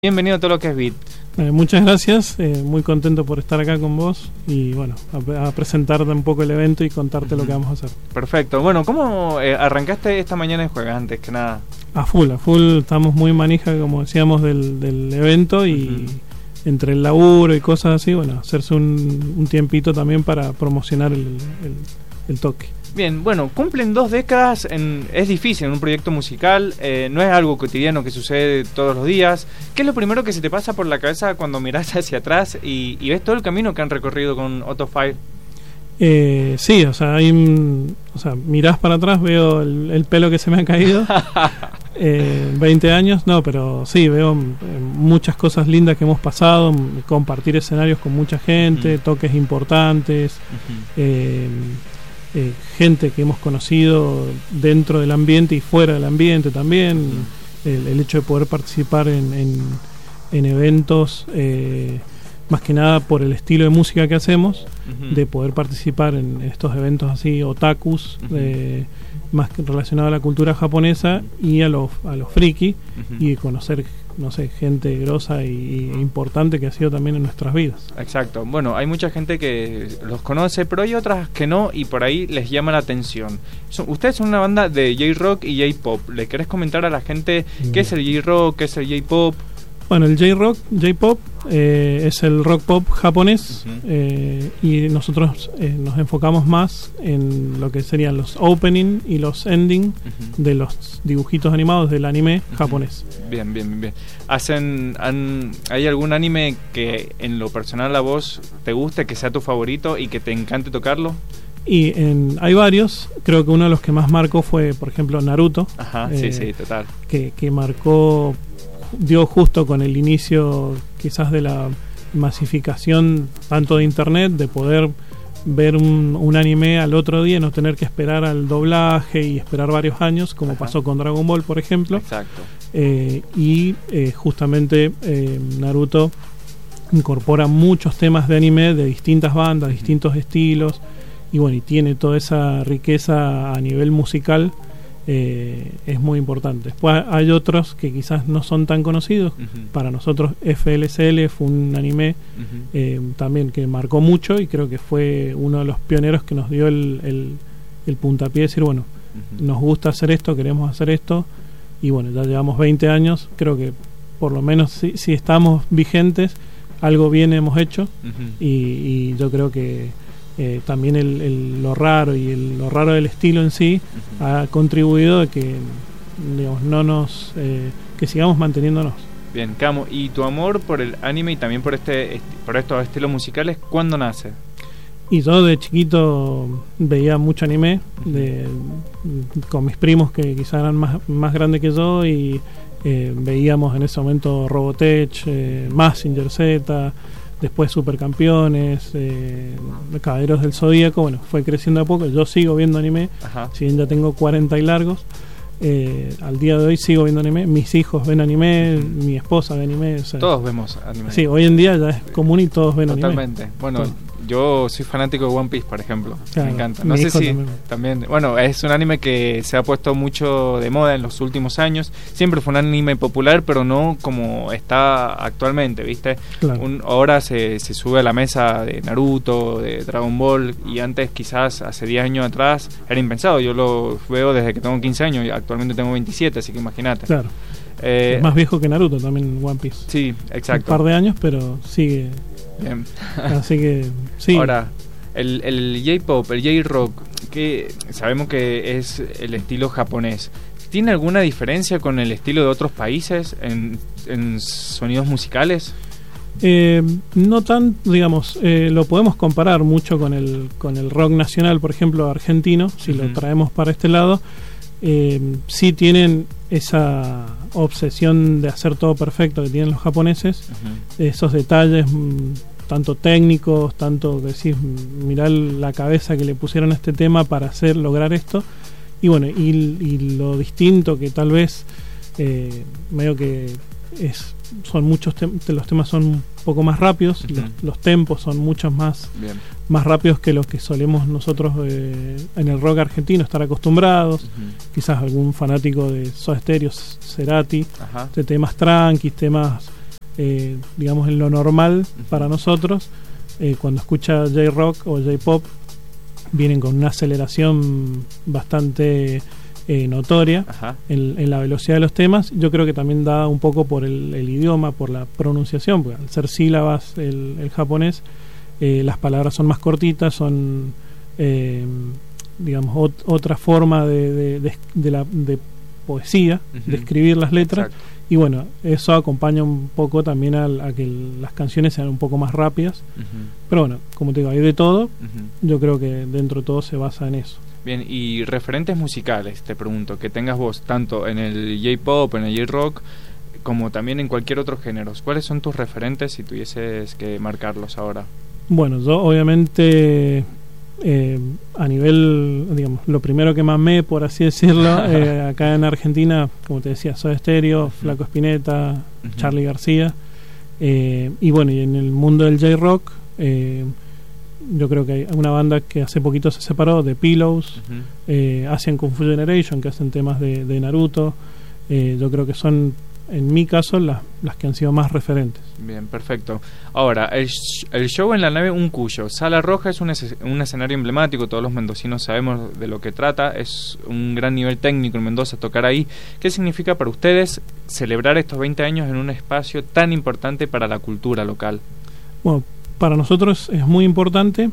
Bienvenido a todo lo que es Beat. Muchas gracias, muy contento por estar acá con vos y bueno, a presentarte un poco el evento y contarte lo que vamos a hacer. Perfecto. Bueno, ¿cómo arrancaste esta mañana de juega antes que nada? A full, estamos muy manija, como decíamos, del evento y entre el laburo y cosas así, bueno, hacerse un tiempito también para promocionar el toque. Bien, bueno, cumplen 2 décadas, es difícil en un proyecto musical, no es algo cotidiano que sucede todos los días. ¿Qué es lo primero que se te pasa por la cabeza cuando mirás hacia atrás y ves todo el camino que han recorrido con Auto Fire? Sí, o sea, mirás para atrás, veo el pelo que se me ha caído, 20 años, no, pero sí, veo muchas cosas lindas que hemos pasado, compartir escenarios con mucha gente, toques importantes, gente que hemos conocido dentro del ambiente y fuera del ambiente también, el hecho de poder participar en eventos, más que nada por el estilo de música que hacemos, de poder participar en estos eventos así otakus, más relacionados a la cultura japonesa y a los friki, y conocer, no sé, gente grosa e importante que ha sido también en nuestras vidas. Exacto. Bueno, hay mucha gente que los conoce, pero hay otras que no y por ahí les llama la atención. Ustedes son una banda de J-Rock y J-Pop. ¿Le querés comentar a la gente qué es el J-Rock, qué es el J-Pop? Bueno, el J-Rock, J-Pop es el rock pop japonés, y nosotros nos enfocamos más en lo que serían los opening y los ending de los dibujitos animados del anime japonés. Bien. ¿Hay algún anime que en lo personal a vos te guste, que sea tu favorito y que te encante tocarlo? Y hay varios, creo que uno de los que más marcó fue, por ejemplo, Naruto. Sí, total. Que marcó, dio justo con el inicio quizás de la masificación tanto de internet, de poder ver un anime al otro día, no tener que esperar al doblaje y esperar varios años, como pasó con Dragon Ball, por ejemplo. Exacto. Justamente Naruto incorpora muchos temas de anime de distintas bandas, distintos estilos, y bueno, y tiene toda esa riqueza a nivel musical. Es muy importante. Después hay otros que quizás no son tan conocidos. Para nosotros FLCL fue un anime también que marcó mucho, y creo que fue uno de los pioneros que nos dio el puntapié de decir, bueno, nos gusta hacer esto, queremos hacer esto, y bueno, ya llevamos 20 años, creo que por lo menos si estamos vigentes, algo bien hemos hecho, y yo creo que también lo raro del estilo en sí ha contribuido a que, digamos, que sigamos manteniéndonos. Bien, Camo, ¿y tu amor por el anime y también por estos estilos musicales, cuándo nace? Y yo de chiquito veía mucho anime con mis primos que quizás eran más grandes que yo, y veíamos en ese momento Robotech, Mazinger Z, después Supercampeones, Caballeros del Zodíaco. Bueno, fue creciendo a poco. Yo sigo viendo anime, si bien ya tengo 40 y largos, al día de hoy sigo viendo anime. Mis hijos ven anime, mi esposa ve anime, o sea, todos vemos anime. Sí, hoy en día ya es común y todos ven totalmente. Anime. Bueno, yo soy fanático de One Piece, por ejemplo. Claro, me encanta. No sé si también. Bueno, es un anime que se ha puesto mucho de moda en los últimos años. Siempre fue un anime popular, pero no como está actualmente, ¿viste? Claro. Ahora se sube a la mesa de Naruto, de Dragon Ball, y antes, quizás hace 10 años atrás, era impensado. Yo lo veo desde que tengo 15 años y actualmente tengo 27, así que imagínate. Claro. Es más viejo que Naruto también, One Piece. Sí, exacto. Un par de años, pero sigue. Bien. Así que sí. Ahora, el J-Pop, el J-Rock, que sabemos que es el estilo japonés, ¿tiene alguna diferencia con el estilo de otros países en sonidos musicales? No tan, digamos, lo podemos comparar mucho con el rock nacional, por ejemplo, argentino, si lo traemos para este lado. Sí tienen esa obsesión de hacer todo perfecto que tienen los japoneses, esos detalles tanto técnicos, tanto que decís, mirá la cabeza que le pusieron a este tema para lograr esto, y bueno, y lo distinto que tal vez medio que son muchos los temas son un poco más rápidos, los tempos son muchos más rápidos que los que solemos nosotros en el rock argentino estar acostumbrados. Quizás algún fanático de Soda Stereo, Cerati, de temas tranquis, temas digamos, en lo normal para nosotros. Cuando escucha J-Rock o J-Pop, vienen con una aceleración bastante notoria en la velocidad de los temas. Yo creo que también da un poco por el idioma, por la pronunciación, porque al ser sílabas el japonés, las palabras son más cortitas, son digamos otra forma de poesía, de escribir las letras. Exacto. Y bueno, eso acompaña un poco también a que las canciones sean un poco más rápidas. Pero bueno, como te digo, hay de todo. Yo creo que dentro de todo se basa en eso. Bien, y referentes musicales, te pregunto, que tengas vos tanto en el J-Pop, en el J-Rock, como también en cualquier otro género. ¿Cuáles son tus referentes si tuvieses que marcarlos ahora? Bueno, yo obviamente a nivel, digamos, lo primero que mamé, por así decirlo, acá en Argentina, como te decía, Soda Stereo, Flaco Spinetta, Charly García, y bueno, y en el mundo del J-Rock, yo creo que hay una banda que hace poquito se separó, The Pillows, Asian Kung Fu Generation, que hacen temas de Naruto. Yo creo que son, en mi caso, las que han sido más referentes. Bien, perfecto. Ahora, el show en la nave Un Cuyo, Sala Roja, es un escenario emblemático, todos los mendocinos sabemos de lo que trata, es un gran nivel técnico en Mendoza tocar ahí. ¿Qué significa para ustedes celebrar estos 20 años en un espacio tan importante para la cultura local? Bueno, para nosotros es muy importante.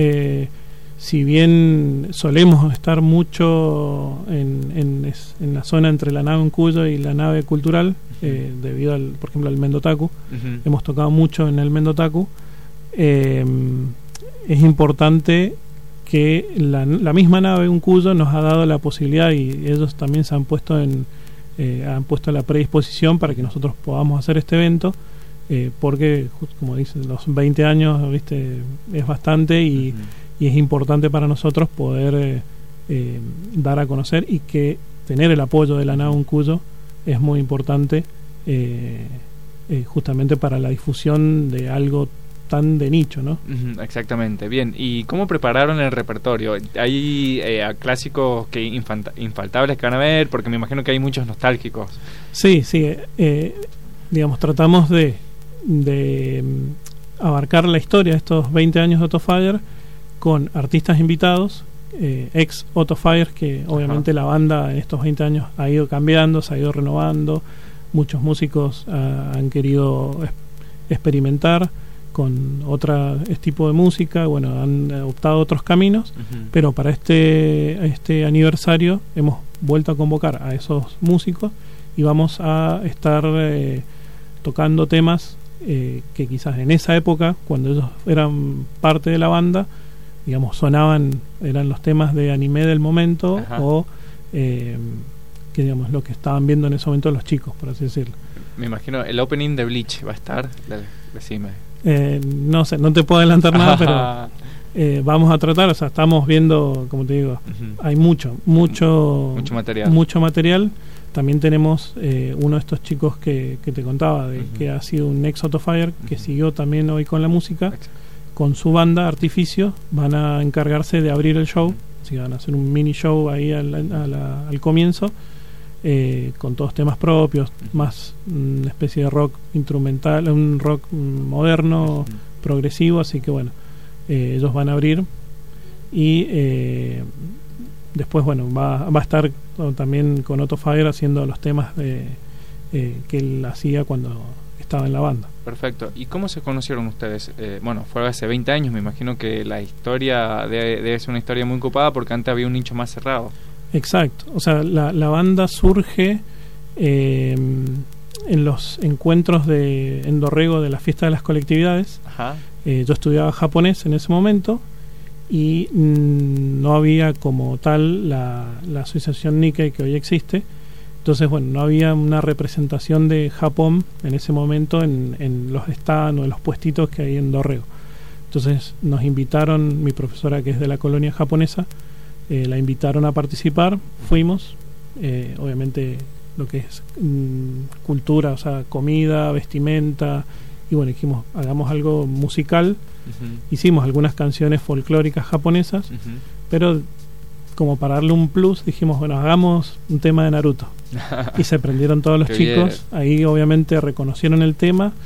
Si bien solemos estar mucho en la zona entre la nave Un Cuyo y la nave cultural, debido por ejemplo, al Mendotaku, hemos tocado mucho en el Mendotaku, es importante que la misma nave Un Cuyo nos ha dado la posibilidad, y ellos también se han puesto han puesto la predisposición para que nosotros podamos hacer este evento, porque, como dicen, los 20 años, ¿viste?, es bastante, y es importante para nosotros poder dar a conocer, y que tener el apoyo de la nave Un Cuyo es muy importante, justamente para la difusión de algo tan de nicho, ¿no? Exactamente. Bien, ¿y cómo prepararon el repertorio? ¿Hay clásicos que infaltables que van a ver? Porque me imagino que hay muchos nostálgicos. Sí, digamos, tratamos de abarcar la historia de estos 20 años de Otto Fire con artistas invitados, ex Otto Fire, que obviamente la banda en estos 20 años ha ido cambiando, se ha ido renovando. Muchos músicos han querido experimentar con otro tipo de música, bueno, han optado otros caminos, pero para este aniversario hemos vuelto a convocar a esos músicos y vamos a estar tocando temas que quizás en esa época, cuando ellos eran parte de la banda, digamos, eran los temas de anime del momento, o que, digamos, lo que estaban viendo en ese momento los chicos, por así decirlo. Me imagino el opening de Bleach va a estar, decime. No sé, no te puedo adelantar nada, pero vamos a tratar, o sea, estamos viendo, como te digo, hay mucho material. También tenemos uno de estos chicos que te contaba, que ha sido un ex Otto Fire, que siguió también hoy con la música. Con su banda Artificio van a encargarse de abrir el show, así que van a hacer un mini show ahí al comienzo, con todos temas propios, más una especie de rock instrumental, un rock moderno, progresivo, así que bueno, ellos van a abrir, y después, bueno, va a estar también con Otto Fire haciendo los temas que él hacía cuando estaba en la banda. Perfecto. ¿Y cómo se conocieron ustedes? Bueno, fue hace 20 años, me imagino que la historia debe ser una historia muy ocupada, porque antes había un nicho más cerrado. Exacto. O sea, la banda surge en los encuentros en Dorrego de la fiesta de las colectividades. Yo estudiaba japonés en ese momento, y no había como tal la asociación Nikkei que hoy existe. Entonces, bueno, no había una representación de Japón en ese momento en los stands o en los puestitos que hay en Dorrego. Entonces nos invitaron, mi profesora, que es de la colonia japonesa, la invitaron a participar, fuimos, obviamente lo que es cultura, o sea, comida, vestimenta, y bueno, dijimos, hagamos algo musical. Hicimos algunas canciones folclóricas japonesas, pero como para darle un plus, dijimos, bueno, hagamos un tema de Naruto. Y se prendieron todos los chicos. Bien. Ahí obviamente reconocieron el tema,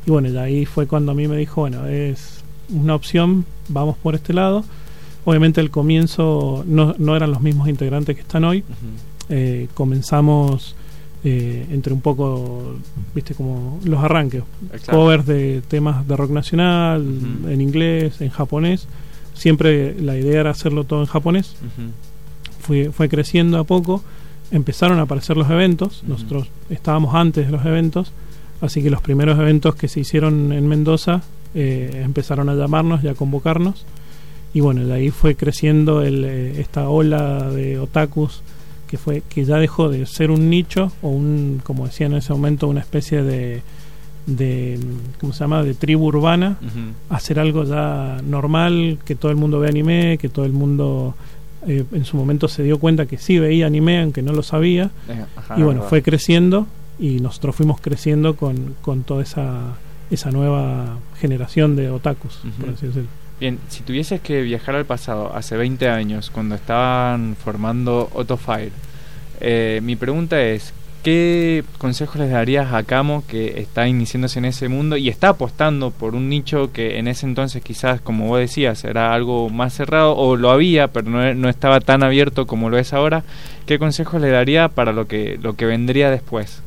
Y bueno, de ahí fue cuando a mí me dijo, bueno, es una opción, vamos por este lado. Obviamente al comienzo no eran los mismos integrantes que están hoy. Comenzamos entre un poco, viste, como los arranques. Exacto. Covers de temas de rock nacional, en inglés, en japonés. Siempre la idea era hacerlo todo en japonés. Fue creciendo a poco. Empezaron a aparecer los eventos. Nosotros estábamos antes de los eventos. Así que los primeros eventos que se hicieron en Mendoza empezaron a llamarnos y a convocarnos. Y bueno, de ahí fue creciendo esta ola de otakus que ya dejó de ser un nicho o como decían en ese momento, una especie de ¿cómo se llama?, de tribu urbana, a ser algo ya normal, que todo el mundo ve anime, que todo el mundo en su momento se dio cuenta que sí veía anime aunque no lo sabía. Y bueno, fue creciendo y nosotros fuimos creciendo con toda esa nueva generación de otakus, por así decirlo. Bien, si tuvieses que viajar al pasado, hace 20 años, cuando estaban formando Otofire, mi pregunta es, ¿qué consejos les darías a Camo, que está iniciándose en ese mundo y está apostando por un nicho que en ese entonces quizás, como vos decías, era algo más cerrado, o lo había, pero no estaba tan abierto como lo es ahora? ¿Qué consejos le daría para lo que vendría después?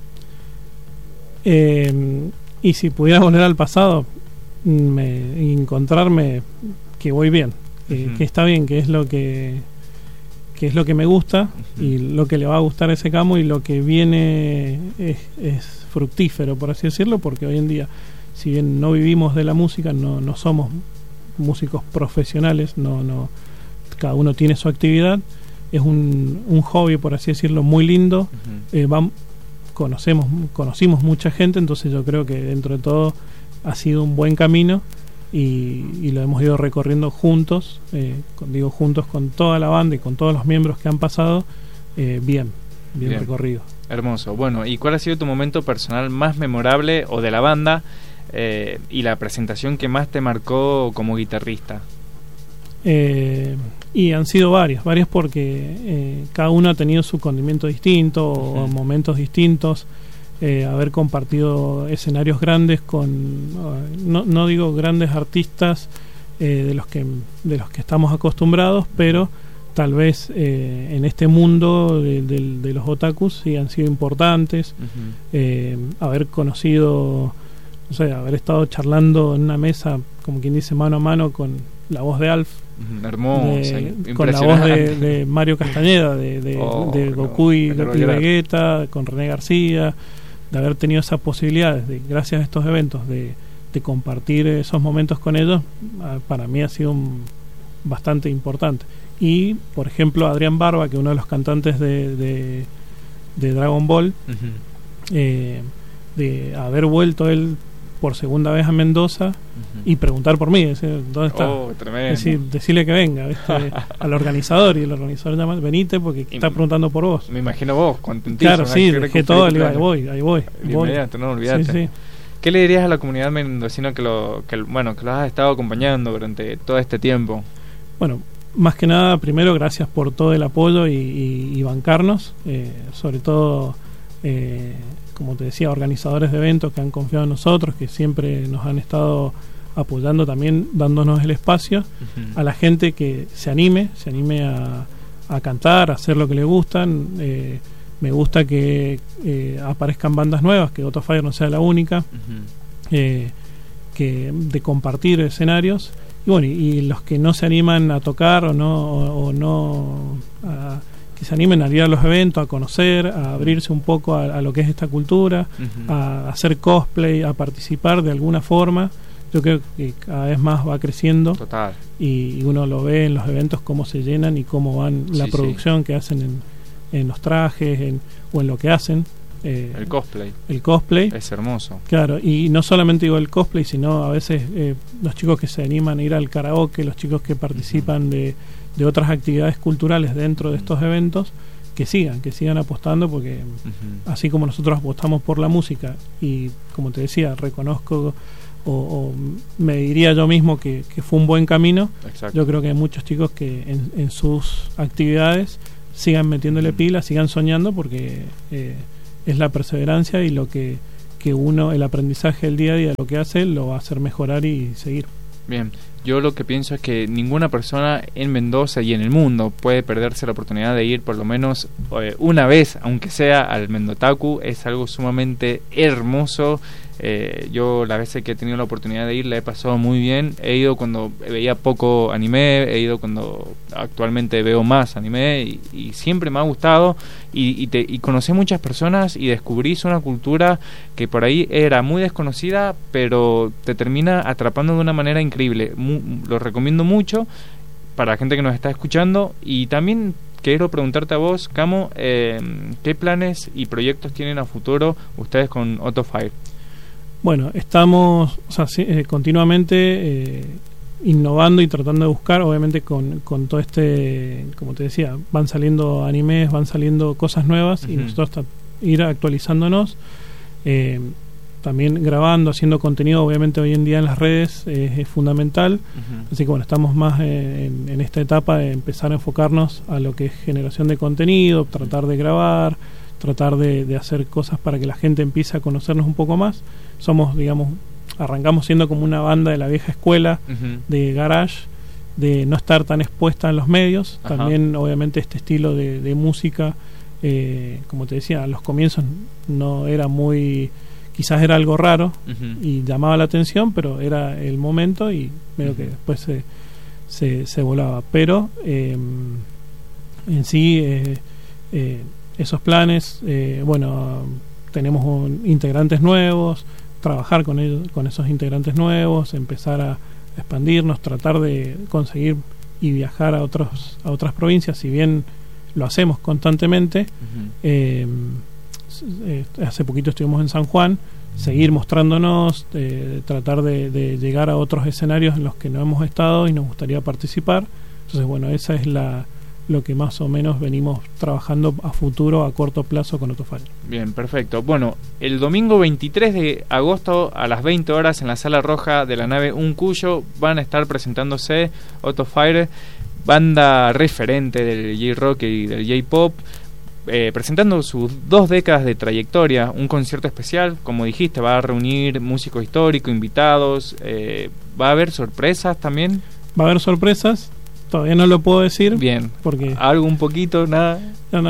Y si pudiera volver al pasado, encontrarme que voy bien, que está bien, que es lo que me gusta y lo que le va a gustar a ese Camo, y lo que viene es fructífero, por así decirlo, porque hoy en día, si bien no vivimos de la música, no somos músicos profesionales, no cada uno tiene su actividad, es un hobby, por así decirlo, muy lindo. Conocimos mucha gente, entonces yo creo que dentro de todo ha sido un buen camino y lo hemos ido recorriendo juntos, juntos con toda la banda y con todos los miembros que han pasado, bien recorrido. Hermoso. Bueno, ¿y cuál ha sido tu momento personal más memorable, o de la banda, y la presentación que más te marcó como guitarrista? Y han sido varias porque cada uno ha tenido su condimento distinto, o momentos distintos. Haber compartido escenarios grandes con no digo grandes artistas de los que estamos acostumbrados, pero tal vez en este mundo de los otakus sí han sido importantes. Haber conocido, no sé, haber estado charlando en una mesa, como quien dice, mano a mano con la voz de Alf, hermosa, con la voz de Mario Castañeda, de Goku y Vegeta, con René García, de haber tenido esas posibilidades, gracias a estos eventos, de compartir esos momentos con ellos, para mí ha sido bastante importante. Y, por ejemplo, Adrián Barba, que es uno de los cantantes de Dragon Ball, de haber vuelto él por segunda vez a Mendoza y preguntar por mí, decir, ¿dónde está? Decirle que venga, ¿viste? Al organizador, y el organizador llama, venite porque está preguntando por vos. Me imagino vos, contentísimo. Claro, sí, dejé todo, le digo, ahí voy. Inmediato, no olvidate. Sí. ¿Qué le dirías a la comunidad mendocina que lo has estado acompañando durante todo este tiempo? Bueno, más que nada, primero, gracias por todo el apoyo y bancarnos, sobre todo, como te decía, organizadores de eventos que han confiado en nosotros, que siempre nos han estado apoyando, también dándonos el espacio. A la gente que se anime a cantar, a hacer lo que le gustan. Me gusta que aparezcan bandas nuevas, que Otofire no sea la única, que de compartir escenarios. Y bueno, y los que no se animan a tocar que se animen a ir a los eventos, a conocer, a abrirse un poco a lo que es esta cultura, a hacer cosplay, a participar de alguna forma. Yo creo que cada vez más va creciendo. Total. Y uno lo ve en los eventos, cómo se llenan y cómo van la producción que hacen en los trajes o en lo que hacen. El cosplay es hermoso. Claro, y no solamente digo el cosplay, sino a veces los chicos que se animan a ir al karaoke, los chicos que participan de otras actividades culturales dentro de estos eventos, que sigan apostando, porque así como nosotros apostamos por la música, y como te decía, reconozco o me diría yo mismo que fue un buen camino. Exacto. Yo creo que hay muchos chicos que en sus actividades sigan metiéndole pilas, sigan soñando, porque es la perseverancia y lo que que uno, el aprendizaje del día a día, lo que hace, lo va a hacer mejorar y seguir. Bien, yo lo que pienso es que ninguna persona en Mendoza y en el mundo puede perderse la oportunidad de ir por lo menos una vez, aunque sea al Mendotaku. Es algo sumamente hermoso. Yo las veces que he tenido la oportunidad de ir la he pasado muy bien. He ido cuando veía poco anime, he ido cuando actualmente veo más anime y siempre me ha gustado y conocí muchas personas y descubrís una cultura que por ahí era muy desconocida, pero te termina atrapando de una manera increíble. Lo recomiendo mucho para la gente que nos está escuchando. Y también quiero preguntarte a vos, Camo, ¿qué planes y proyectos tienen a futuro ustedes con Otofire? Bueno, estamos continuamente innovando y tratando de buscar, obviamente con todo como te decía, van saliendo animes, van saliendo cosas nuevas, y nosotros ir actualizándonos, también grabando, haciendo contenido. Obviamente hoy en día en las redes es fundamental, así que bueno, estamos más en esta etapa de empezar a enfocarnos a lo que es generación de contenido, tratar de grabar, tratar de hacer cosas para que la gente empiece a conocernos un poco más. Somos, digamos, arrancamos siendo como una banda de la vieja escuela de garage, de no estar tan expuesta en los medios. También obviamente este estilo de música, como te decía, a los comienzos no era muy, quizás era algo raro y llamaba la atención, pero era el momento y medio que después se volaba. Pero en sí esos planes, bueno, tenemos integrantes nuevos, trabajar con ellos, con esos integrantes nuevos, empezar a expandirnos, tratar de conseguir y viajar a otras provincias. Si bien lo hacemos constantemente, hace poquito estuvimos en San Juan, seguir mostrándonos, tratar de llegar a otros escenarios en los que no hemos estado y nos gustaría participar. Entonces bueno, esa es lo que más o menos venimos trabajando a futuro, a corto plazo con Otofire. Bien, perfecto. Bueno, el domingo 23 de agosto a las 20 horas en la Sala Roja de la nave Uncuyo van a estar presentándose Otofire, banda referente del J-Rock y del J-Pop, presentando sus 2 décadas de trayectoria. Un concierto especial, como dijiste, va a reunir músicos históricos, invitados, va a haber sorpresas también. Va a haber sorpresas. Todavía no lo puedo decir. Bien. Porque algo un poquito, nada. No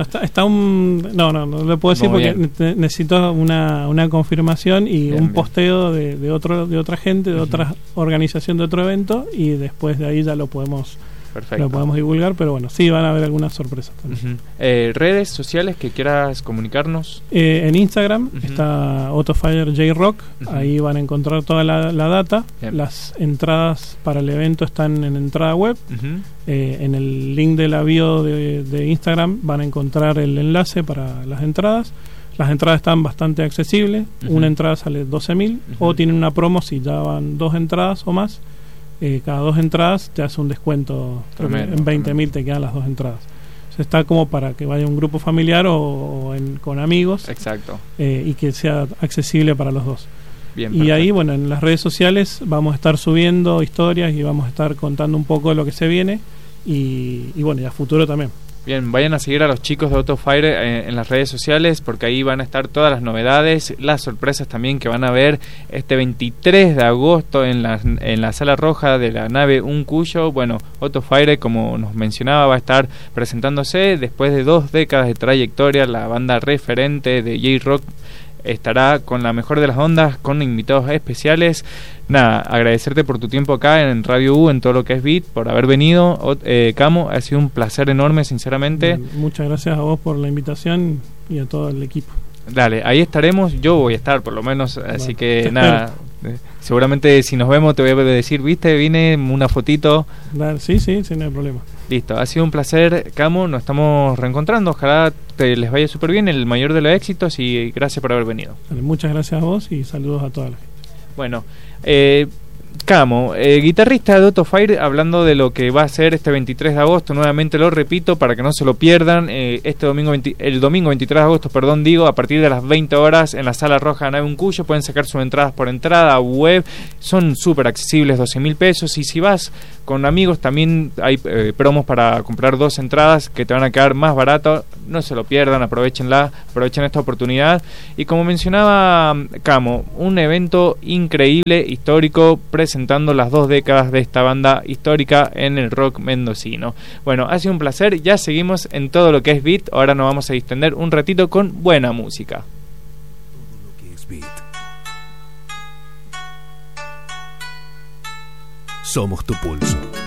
lo puedo decir porque necesito una confirmación y un posteo de otra gente, de otra organización, de otro evento, y después de ahí ya lo podemos divulgar. Pero bueno, sí van a haber algunas sorpresas también. Redes sociales que quieras comunicarnos. En Instagram está Otofire J-Rock. Ahí van a encontrar toda la data. Bien. Las entradas para el evento están en entrada web. En el link de la bio de Instagram van a encontrar el enlace para las entradas. Las entradas están bastante accesibles. Una entrada sale 12.000, o tienen una promo si ya van 2 entradas o más. Cada 2 entradas te hace un descuento. Tremendo, en 20.000 te quedan las 2 entradas. O sea, está como para que vaya un grupo familiar o con amigos. Exacto. Y que sea accesible para los dos. Bien, y ahí, bueno, en las redes sociales vamos a estar subiendo historias y vamos a estar contando un poco de lo que se viene. Y bueno, y a futuro también. Bien, vayan a seguir a los chicos de Otofire en las redes sociales, porque ahí van a estar todas las novedades, las sorpresas también que van a ver este 23 de agosto en la Sala Roja de la nave Uncuyo. Bueno, Otofire, como nos mencionaba, va a estar presentándose después de 2 décadas de trayectoria. La banda referente de J-Rock estará con la mejor de las ondas, con invitados especiales. Nada, agradecerte por tu tiempo acá en Radio U, en todo lo que es Beat, por haber venido. Camo, ha sido un placer enorme, sinceramente. Muchas gracias a vos por la invitación y a todo el equipo. Dale, ahí estaremos, yo voy a estar por lo menos, así que nada, seguramente si nos vemos te voy a decir, viste, vine una fotito. Dale, sí, no hay problema. Listo, ha sido un placer, Camo, nos estamos reencontrando, ojalá les vaya súper bien, el mayor de los éxitos, y gracias por haber venido. Dale, muchas gracias a vos y saludos a toda la gente. Bueno, Camo, guitarrista de Otto Fire, hablando de lo que va a ser este 23 de agosto, nuevamente lo repito para que no se lo pierdan, el domingo 23 de agosto, a partir de las 20 horas en la Sala Roja de Nave Uncuyo. Pueden sacar sus entradas por entrada web, son súper accesibles, 12.000 pesos, y si vas con amigos también hay promos para comprar 2 entradas que te van a quedar más barato. No se lo pierdan, aprovechen esta oportunidad. Y como mencionaba Camo, un evento increíble, histórico, presentando las 2 décadas de esta banda histórica en el rock mendocino. Bueno, ha sido un placer, ya seguimos en todo lo que es beat. Ahora nos vamos a distender un ratito con buena música. Todo lo que es beat. Somos tu pulso.